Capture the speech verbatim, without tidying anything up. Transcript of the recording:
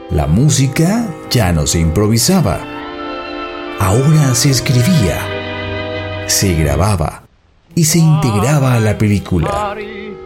La música ya no se improvisaba. Ahora se escribía, se grababa y se integraba a la película.